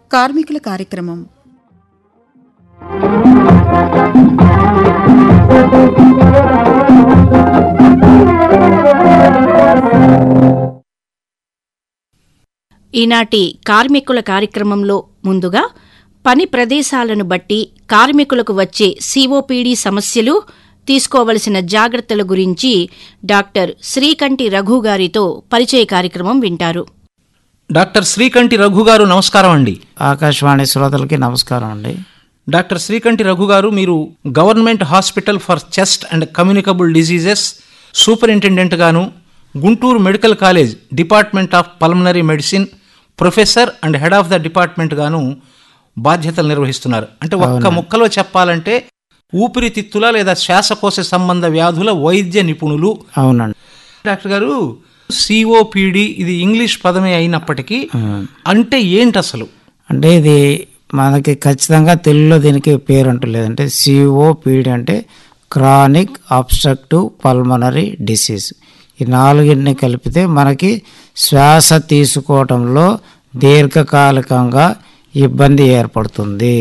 కార్మికుల కార్యక్రమం. ఈనాటి కార్మికుల కార్యక్రమంలో ముందుగా పని ప్రదేశాలను బట్టి కార్మికులకు వచ్చే సిఓపిడి సమస్యలు, తీసుకోవలసిన జాగ్రత్తల గురించి డాక్టర్ శ్రీకంఠి రఘు గారితో పరిచయ కార్యక్రమం వింటారు. డాక్టర్ శ్రీకంఠి రఘు గారు నమస్కారం అండి. ఆకాశవాణి శ్రోతలకి నమస్కారం అండి. డాక్టర్ శ్రీకంఠి రఘు గారు, మీరు government hospital for chest and communicable diseases superintendent గాను, Guntur medical college department of pulmonary medicine professor and head of the department గాను బాధ్యతలు నిర్వహిస్తున్నారు. అంటే ఒక్క ముక్కలో చెప్పాలంటే ఊపిరితిత్తుల లేదా శ్వాసకోశ సంబంధ వ్యాధుల వైద్య నిపుణులు. అవునండి డాక్టర్ గారు, సిఓపిడి ఇది ఇంగ్లీష్ పదమే అయినప్పటికీ అంటే ఏంటి అసలు? అంటే ఇది మనకి ఖచ్చితంగా తెలుగులో దీనికి పేరు అంటూ లేదంటే సిఓపిడి అంటే క్రానిక్ అబ్స్ట్రక్టివ్ పల్మనరీ డిసీజ్. ఈ నాలుగింటిని కలిపితే మనకి శ్వాస తీసుకోవటంలో దీర్ఘకాలికంగా ఇబ్బంది ఏర్పడుతుంది.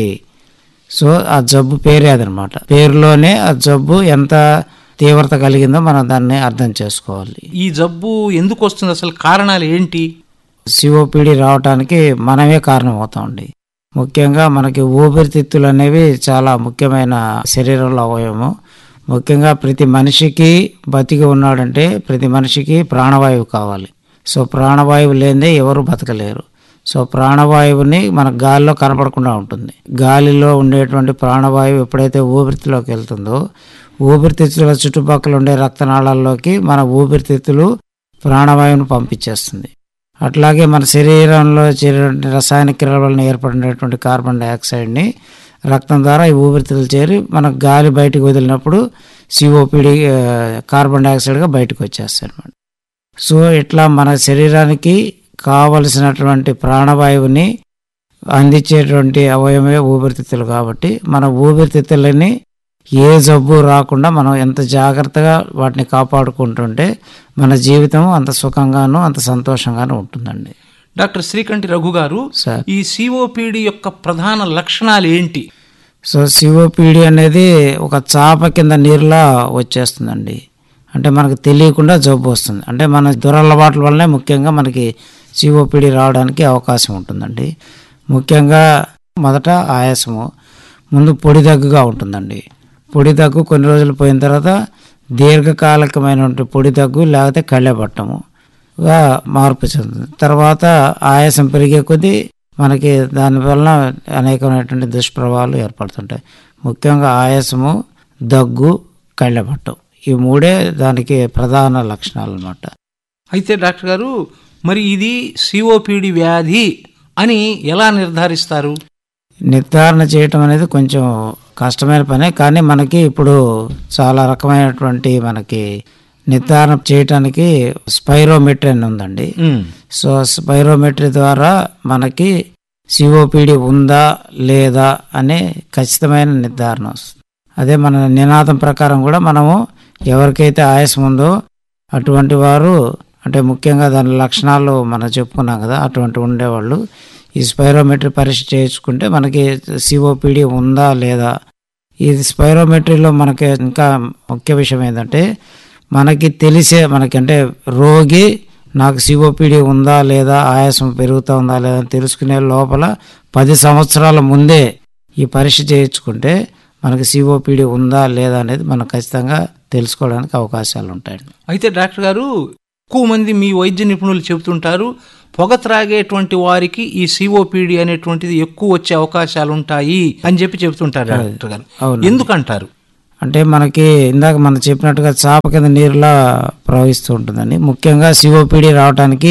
సో ఆ జబ్బు పేరే అదనమాట. పేరులోనే ఆ జబ్బు ఎంత తీవ్రత కలిగిందో మనం దాన్ని అర్థం చేసుకోవాలి. ఈ జబ్బు ఎందుకు వస్తుంది, అసలు కారణాలు ఏంటి? సిఓపిడి రావడానికి మనమే కారణం అవుతామండి. ముఖ్యంగా మనకి ఊపిరితిత్తులు అనేవి చాలా ముఖ్యమైన శరీరంలో అవయవము. ముఖ్యంగా ప్రతి మనిషికి బతికి ఉన్నాడంటే ప్రతి మనిషికి ప్రాణవాయువు కావాలి. సో ప్రాణవాయువు లేనిదే ఎవరు బతకలేరు. సో ప్రాణవాయువుని మన గాలిలో కనపడకుండా ఉంటుంది. గాలిలో ఉండేటువంటి ప్రాణవాయువు ఎప్పుడైతే ఊపిరితిత్తులోకి వెళ్తుందో ఊపిరితిత్తుల చుట్టుపక్కల ఉండే రక్తనాళాల్లోకి మన ఊపిరితిత్తులు ప్రాణవాయువును పంపించేస్తుంది. అట్లాగే మన శరీరంలో చేరేటువంటి రసాయనిక క్రియల వలన ఏర్పడినటువంటి కార్బన్ డైఆక్సైడ్ని రక్తం ద్వారా ఈ ఊపిరితిత్తులు చేరి మన గాలి బయటకు వదిలినప్పుడు సిఓపిడి కార్బన్ డైఆక్సైడ్గా బయటకు వచ్చేస్తాయి అన్నమాట. సో ఇట్లా మన శరీరానికి కావలసినటువంటి ప్రాణవాయువుని అందించేటువంటి అవయవమే ఊపిరితిత్తులు. కాబట్టి మన ఊపిరితిత్తులని ఏ జబ్బు రాకుండా మనం ఎంత జాగ్రత్తగా వాటిని కాపాడుకుంటుంటే మన జీవితం అంత సుఖంగాను అంత సంతోషంగాను ఉంటుందండి. డాక్టర్ శ్రీకంఠి రఘు గారు, ఈ సిఓపిడి యొక్క ప్రధాన లక్షణాలు ఏంటి? సో సిఓపిడి అనేది ఒక చాప కింద నీరులా వచ్చేస్తుందండి. అంటే మనకు తెలియకుండా జబ్బు వస్తుంది. అంటే మన దురలవాట్ల వల్లనే ముఖ్యంగా మనకి సిఓపిడి రావడానికి అవకాశం ఉంటుందండి. ముఖ్యంగా మొదట ఆయాసము, ముందు పొడి దగ్గుగా ఉంటుందండి. పొడి దగ్గు కొన్ని రోజులు పోయిన తర్వాత దీర్ఘకాలికమైన పొడి దగ్గు లేకపోతే కళ్ళెబట్టముగా మార్పు చెందుతుంది. తర్వాత ఆయాసం పెరిగే కొద్దీ మనకి దానివల్ల అనేకమైనటువంటి దుష్ప్రభావాలు ఏర్పడుతుంటాయి. ముఖ్యంగా ఆయాసము, దగ్గు, కళ్ళెబట్టం, ఈ మూడే దానికి ప్రధాన లక్షణాలు అన్నమాట. అయితే డాక్టర్ గారు, మరి ఇది సిఓపిడి వ్యాధి అని ఎలా నిర్ధారిస్తారు? నిర్ధారణ చేయటం అనేది కొంచెం కష్టమైన పనే. కానీ మనకి ఇప్పుడు చాలా రకమైనటువంటి మనకి నిర్ధారణ చేయటానికి స్పైరోమెట్రీ అని ఉందండి. సో స్పైరోమెట్రీ ద్వారా మనకి సిఓపిడి ఉందా లేదా అనే ఖచ్చితమైన నిర్ధారణ వస్తుంది. అదే మన నినాదం ప్రకారం కూడా మనము ఎవరికైతే ఆయాసం ఉందో అటువంటి వారు, అంటే ముఖ్యంగా దాని లక్షణాలు మనం చెప్పుకున్నాం కదా, అటువంటి ఉండేవాళ్ళు ఈ స్పైరోమెట్రీ పరీక్ష చేయించుకుంటే మనకి సిఓపిడి ఉందా లేదా. ఈ స్పైరోమెట్రీలో మనకి ఇంకా ముఖ్య విషయం ఏంటంటే మనకి తెలిసే అంటే రోగి నాకు సిఓపిడి ఉందా లేదా, ఆయాసం పెరుగుతూ ఉందా లేదా అని తెలుసుకునే లోపల 10 సంవత్సరాల ముందే ఈ పరీక్ష చేయించుకుంటే మనకి సిఓపిడి ఉందా లేదా అనేది మనం ఖచ్చితంగా తెలుసుకోవడానికి అవకాశాలు ఉంటాయండి. అయితే డాక్టర్ గారు, ఎక్కువ మంది మీ వైద్య నిపుణులు చెబుతుంటారు, పొగ త్రాగేటువంటి వారికి ఈ సిఓపిడి అనేటువంటిది ఎక్కువ వచ్చే అవకాశాలు ఉంటాయి అని చెబుతుంటారు డాక్టర్ గారు. ఎందుకంటారు? అంటే మనకి ఇందాక మనం చెప్పినట్టుగా చాప కింద నీరులా ప్రవహిస్తూ ఉంటుందండి. ముఖ్యంగా సిఓపిడి రావడానికి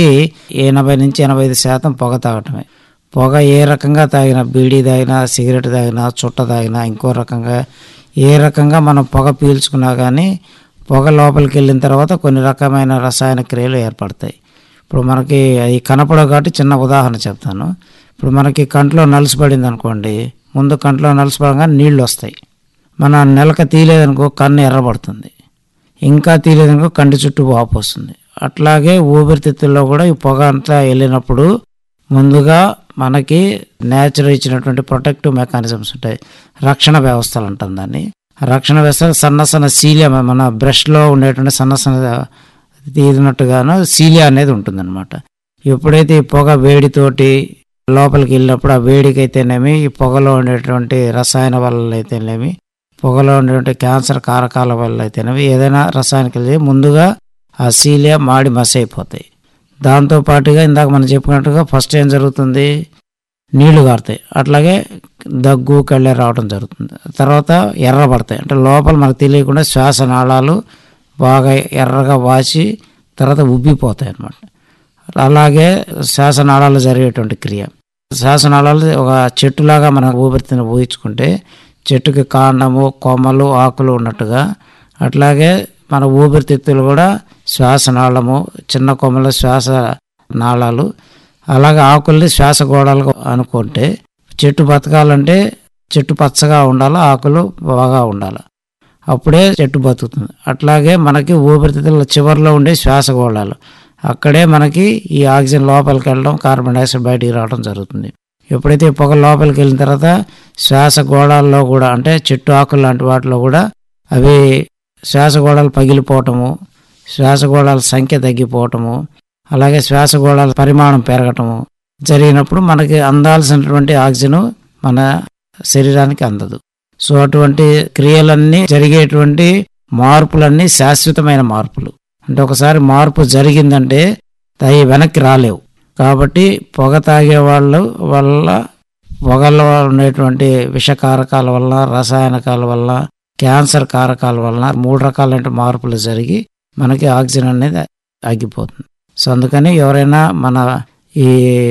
80 నుంచి 85% పొగ తాగటమే. పొగ ఏ రకంగా తాగినా, బీడీ తాగినా, సిగరెట్ తాగినా, చుట్ట తాగినా, ఇంకో రకంగా ఏ రకంగా మనం పొగ పీల్చుకున్నా కానీ పొగ లోపలికి వెళ్ళిన తర్వాత కొన్ని రకమైన రసాయన క్రియలు ఏర్పడతాయి. ఇప్పుడు మనకి అది కనపడవు కాబట్టి చిన్న ఉదాహరణ చెప్తాను. ఇప్పుడు మనకి కంట్లో నలుసుపడింది అనుకోండి, ముందు కంట్లో నలుసుపడగానే నీళ్ళు వస్తాయి. మన నెలక తీయలేదనుకో కన్ను ఎర్రబడుతుంది, ఇంకా తీయలేదనుకో కంటి చుట్టూ వాపు వస్తుంది. అట్లాగే ఊపిరితిత్తుల్లో కూడా ఈ పొగ అంతా వెళ్ళినప్పుడు ముందుగా మనకి నేచర్ ఇచ్చినటువంటి ప్రొటెక్టివ్ మెకానిజమ్స్ ఉంటాయి, రక్షణ వ్యవస్థలు అంటాం దాన్ని. రక్షణ వ్యవస్థ సన్న సన్న సీలియా, మన బ్రష్లో ఉండేటువంటి సన్న సన్న తీరినట్టుగాను సీలియా అనేది ఉంటుందన్నమాట. ఎప్పుడైతే ఈ పొగ వేడితోటి లోపలికి వెళ్ళినప్పుడు ఆ వేడికైతేనేమి, ఈ పొగలో ఉండేటువంటి రసాయన వల్ల అయితేనేమి, పొగలో ఉండేటువంటి క్యాన్సర్ కారకాల వల్ల అయితేనేమి, ఏదైనా రసాయనికలు ముందుగా ఆ సీలియా మాడి మసి అయిపోతాయి. దాంతోపాటుగా ఇందాక మనం చెప్పుకున్నట్టుగా ఫస్ట్ ఏం జరుగుతుంది, నీళ్లు కారుతాయి, అట్లాగే దగ్గు కళ్ళే రావడం జరుగుతుంది. తర్వాత ఎర్రబడతాయి, అంటే లోపల మనకు తెలియకుండా శ్వాసనాళాలు బాగా ఎర్రగా వాచి తర్వాత ఉబ్బిపోతాయి అన్నమాట. అలాగే శ్వాసనాళాలు జరిగేటువంటి క్రియ. శ్వాసనాళాలు ఒక చెట్టులాగా మనం ఊపిరితిత్తుని ఊహించుకుంటే చెట్టుకి కాండము, కొమ్మలు, ఆకులు ఉన్నట్టుగా అట్లాగే మన ఊపిరితిత్తులు కూడా శ్వాసనాళము, చిన్న కొమ్మల శ్వాస నాళాలు, అలాగే ఆకుల్ని శ్వాసగోళాలు అనుకుంటే చెట్టు బతకాలంటే చెట్టు పచ్చగా ఉండాలి, ఆకులు బాగా ఉండాలి, అప్పుడే చెట్టు బతుకుతుంది. అట్లాగే మనకి ఊపిరితిత్తుల చివరిలో ఉండే శ్వాసగోళాలు, అక్కడే మనకి ఈ ఆక్సిజన్ లోపలికి వెళ్ళడం, కార్బన్ డైఆక్సైడ్ బయటికి రావడం జరుగుతుంది. ఎప్పుడైతే పొగ లోపలికి వెళ్ళిన తర్వాత శ్వాసగోళాల్లో కూడా, అంటే చెట్టు ఆకులు లాంటి వాటిలో కూడా అవి శ్వాసగోళాలు పగిలిపోవటము, శ్వాసగోళాల సంఖ్య తగ్గిపోవటము, అలాగే శ్వాసగోళాల పరిమాణం పెరగటము జరిగినప్పుడు మనకి అందాల్సినటువంటి ఆక్సిజన్ మన శరీరానికి అందదు. సో అటువంటి క్రియలన్నీ జరిగేటువంటి మార్పులన్నీ శాశ్వతమైన మార్పులు. అంటే ఒకసారి మార్పు జరిగిందంటే అవి వెనక్కి రాలేవు. కాబట్టి పొగ తాగే వాళ్ళు వల్ల, పొగలో ఉండేటువంటి విషకారకాల వల్ల, రసాయనకాల వల్ల, క్యాన్సర్ కారకాల వల్ల 3 రకాలైన మార్పులు జరిగి మనకి ఆక్సిజన్ అనేది ఆగిపోతుంది. సో అందుకని ఎవరైనా మన ఈ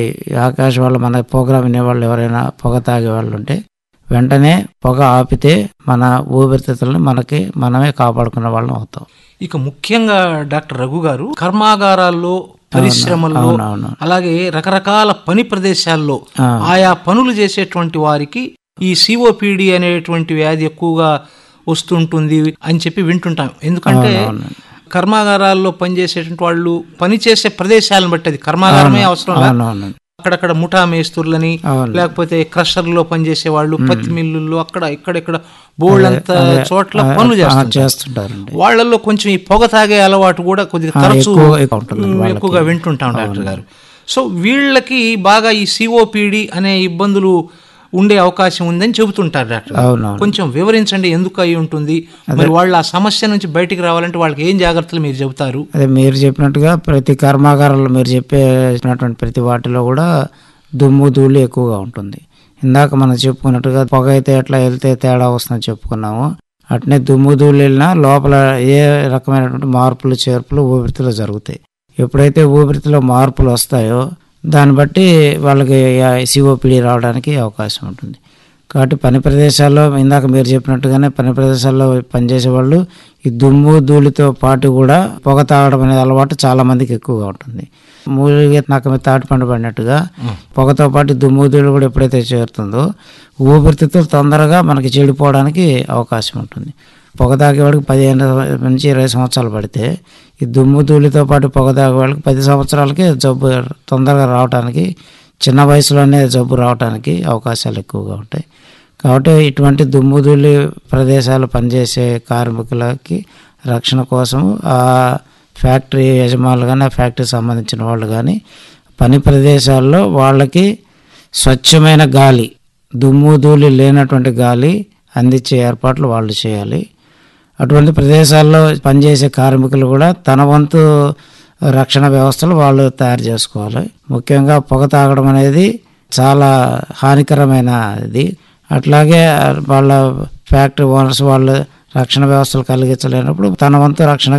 ఆకాశ వాళ్ళు, మన ప్రోగ్రామ్ వినేవాళ్ళు ఎవరైనా పొగ తాగే వాళ్ళు ఉంటే వెంటనే పొగ ఆపితే మన ఊపిరితిత్తులను మనమే కాపాడుకునే వాళ్ళం అవుతాం. ఇక ముఖ్యంగా డాక్టర్ రఘు గారు, కర్మాగారాల్లో, పరిశ్రమల్లో, అలాగే రకరకాల పని ప్రదేశాల్లో ఆయా పనులు చేసేటువంటి వారికి ఈ సిఓపిడి అనేటువంటి వ్యాధి ఎక్కువగా వస్తుంటుంది అని చెప్పి వింటుంటాం. ఎందుకంటే కర్మాగారాల్లో పనిచేసేటువంటి వాళ్ళు పనిచేసే ప్రదేశాలను బట్టి, అది కర్మాగారమే అవసరం, అక్కడక్కడ ముఠా మేస్తుర్లని, లేకపోతే క్రషర్లో పనిచేసే వాళ్ళు, పత్తి మిల్లుల్లో, అక్కడ ఇక్కడెక్కడ బోల్డంత చోట్ల పనులు చేస్తుంటారు. వాళ్ళల్లో కొంచెం ఈ పొగ తాగే అలవాటు కూడా కొద్దిగా తరచూ ఎక్కువగా వింటుంటాం డాక్టర్ గారు. సో వీళ్ళకి బాగా ఈ సిఓపిడి అనే ఇబ్బందులు ఉండే అవకాశం ఉందని చెబుతుంటారు డాక్టర్. కొంచెం వివరించండి, ఎందుకు అయి ఉంటుంది, మరి వాళ్ళు ఆ సమస్య నుంచి బయటికి రావాలంటే వాళ్ళకి ఏం జాగ్రత్తలు మీరు చెబుతారు? అదే మీరు చెప్పినట్టుగా ప్రతి కర్మాగారంలో మీరు చెప్పేటువంటి ప్రతి వాటిలో కూడా దుమ్ము ధూళి ఎక్కువగా ఉంటుంది. ఇందాక మనం చెప్పుకున్నట్టుగా పొగ అయితే ఎట్లా వెళ్తే తేడా వస్తుందని చెప్పుకున్నాము, అట్నే దుమ్ము ధూళి వెళ్ళినా లోపల ఏ రకమైనటువంటి మార్పులు చేర్పులు ఊపిరితిత్తులో జరుగుతాయి. ఎప్పుడైతే ఊపిరితిత్తులో మార్పులు వస్తాయో దాన్ని బట్టి వాళ్ళకి సిఓపిడి రావడానికి అవకాశం ఉంటుంది. కాబట్టి పని ప్రదేశాల్లో ఇందాక మీరు చెప్పినట్టుగానే పని ప్రదేశాల్లో పనిచేసే వాళ్ళు ఈ దుమ్ము ధూళితో పాటు కూడా పొగ తాగడం అనే అలవాటు చాలా మందికి ఎక్కువగా ఉంటుంది. మూలిగే నక్క మీద తాటి పండు పడినట్టుగా పొగతో పాటు దుమ్ము ధూళి కూడా ఎప్పుడైతే చేరుతుందో ఊపిరితిత్తులు తొందరగా మనకి చెడిపోవడానికి అవకాశం ఉంటుంది. పొగ తాగేవాడికి 15 నుంచి 20 సంవత్సరాలు పడితే ఈ దుమ్ము ధూళితో పాటు పొగ తాగేవాళ్ళకి 10 సంవత్సరాలకే జబ్బు తొందరగా రావడానికి, చిన్న వయసులోనే జబ్బు రావడానికి అవకాశాలు ఎక్కువగా ఉంటాయి. కాబట్టి ఇటువంటి దుమ్ము ధూళి ప్రదేశాలు పనిచేసే కార్మికులకి రక్షణ కోసం ఆ ఫ్యాక్టరీ యజమానులు కానీ, ఆ ఫ్యాక్టరీకి సంబంధించిన వాళ్ళు కానీ పని ప్రదేశాల్లో వాళ్ళకి స్వచ్ఛమైన గాలి, దుమ్ము ధూళి లేనటువంటి గాలి అందించే ఏర్పాట్లు వాళ్ళు చేయాలి. అటువంటి ప్రదేశాల్లో పనిచేసే కార్మికులు కూడా తన వంతు రక్షణ వ్యవస్థలు వాళ్ళు తయారు చేసుకోవాలి. ముఖ్యంగా పొగ తాగడం అనేది చాలా హానికరమైన ఇది. అట్లాగే వాళ్ళ ఫ్యాక్టరీ ఓనర్స్ వాళ్ళు రక్షణ వ్యవస్థలు కలిగించలేనప్పుడు తన వంతు రక్షణ